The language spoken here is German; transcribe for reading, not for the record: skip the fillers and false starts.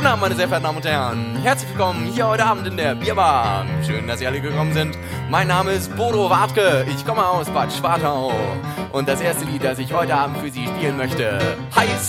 Guten Abend, meine sehr verehrten Damen und Herren. Herzlich willkommen hier heute Abend in der Bierbar. Schön, dass Sie alle gekommen sind. Mein Name ist Bodo Wartke. Ich komme aus Bad Schwartau. Und das erste Lied, das ich heute Abend für Sie spielen möchte, heißt